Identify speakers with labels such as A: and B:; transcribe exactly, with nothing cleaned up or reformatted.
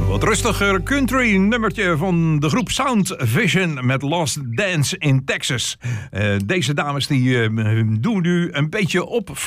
A: Wat rustiger country nummertje van de groep Sound Vision met Last Dance in Texas. Uh, deze dames die uh, doen nu een beetje op